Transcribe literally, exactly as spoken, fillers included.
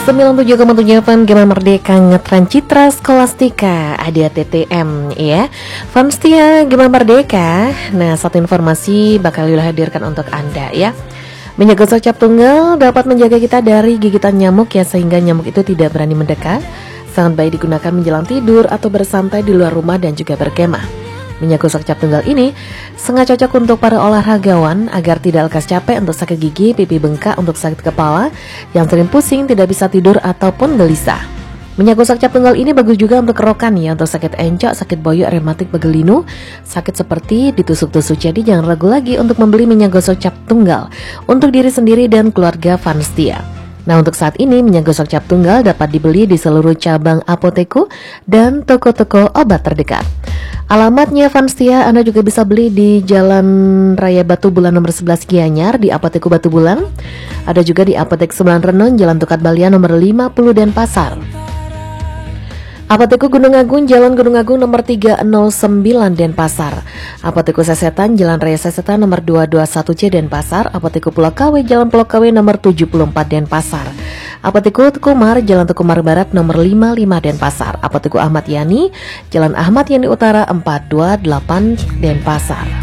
sembilan puluh tujuh koma tujuh F M Gema Merdeka Ngetren Citra Skolastika A D A T T M ya. Fans setia Gema Merdeka. Nah, satu informasi bakal Lila hadirkan untuk Anda ya. Minyak gosok cap tunggal dapat menjaga kita dari gigitan nyamuk ya, sehingga nyamuk itu tidak berani mendekat. Sangat baik digunakan menjelang tidur atau bersantai di luar rumah dan juga berkemah. Minyak gosok cap tunggal ini sangat cocok untuk para olahragawan agar tidak lekas capek untuk sakit gigi, pipi bengkak, untuk sakit kepala, yang sering pusing, tidak bisa tidur ataupun gelisah. Minyak gosok cap tunggal ini bagus juga untuk kerokan ya, untuk sakit encok, sakit boyok, rematik, begelinu, sakit seperti ditusuk-tusuk. Jadi jangan ragu lagi untuk membeli minyak gosok cap tunggal untuk diri sendiri dan keluarga fans setia. Nah, untuk saat ini minyak gosok cap tunggal dapat dibeli di seluruh cabang apoteku dan toko-toko obat terdekat. Alamatnya fans setia, Anda juga bisa beli di Jalan Raya Batu Bulan nomor sebelas Gianyar di Apoteku Batu Bulan. Ada juga di Apotek Sembilan Renon Jalan Tukat Balian nomor lima puluh Denpasar. Apoteku Gunung Agung Jalan Gunung Agung nomor tiga nol sembilan Denpasar. Apoteku Sesetan Jalan Raya Sesetan nomor dua dua satu C Denpasar. Apoteku Pulau K W Jalan Pulau K W nomor tujuh puluh empat Denpasar. Apoteku Tukumar Jalan Tukumar Barat nomor lima puluh lima Denpasar. Apoteku Ahmad Yani Jalan Ahmad Yani Utara empat dua delapan Denpasar.